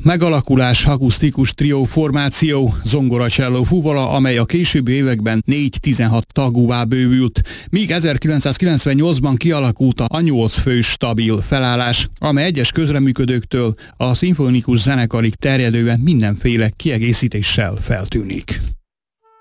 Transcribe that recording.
Megalakulás, akusztikus trió formáció, zongora-cselló fuvola, amely a későbbi években 4-16 tagúvá bővült, míg 1998-ban kialakult a 8 fős stabil felállás, amely egyes közreműködőktől a szimfonikus zenekarig terjedően mindenféle kiegészítéssel feltűnik.